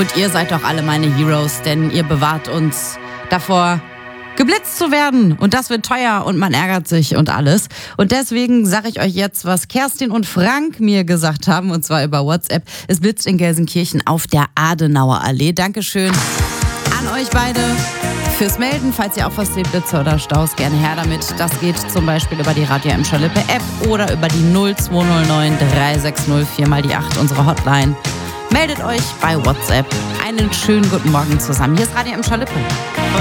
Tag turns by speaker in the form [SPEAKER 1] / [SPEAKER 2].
[SPEAKER 1] Und ihr seid doch alle meine Heroes, denn ihr bewahrt uns davor, geblitzt zu werden. Und das wird teuer und man ärgert sich und alles. Und deswegen sage ich euch jetzt, was Kerstin und Frank mir gesagt haben, und zwar über WhatsApp. Es blitzt in Gelsenkirchen auf der Adenauer Allee. Dankeschön an euch beide fürs Melden. Falls ihr auch was seht, Blitze oder Staus, gerne her damit. Das geht zum Beispiel über die Radio Emscher Lippe App oder über die 0209 360 4 mal die 8, unsere Hotline. Meldet euch bei WhatsApp. Einen schönen guten Morgen zusammen. Hier ist Radio Emscher Lippe.